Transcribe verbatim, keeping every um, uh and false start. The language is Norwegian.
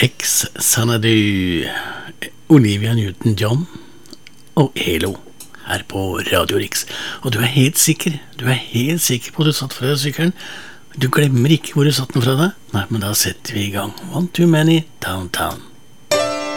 X, Xanadu, Olivia Newton-John og Elo her på Radio Rix. Og du er helt sikker, du er helt sikker på at du satt fra deg sykkelen. Du glemmer ikke hvor du satt den fra deg. Nei, men da setter vi i gang. One Too Many Downtown.